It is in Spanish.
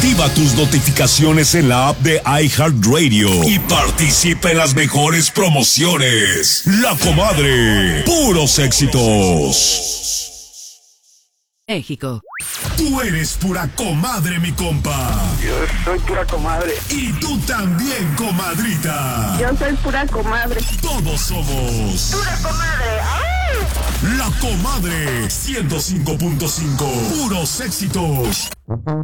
Activa tus notificaciones en la app de iHeartRadio y participa en las mejores promociones. La Comadre, puros éxitos. México. Tú eres pura comadre, mi compa. Yo soy pura comadre. Y tú también, comadrita. Yo soy pura comadre. Todos somos ¡Pura comadre! ¡Ay! La Comadre 105.5. Puros éxitos.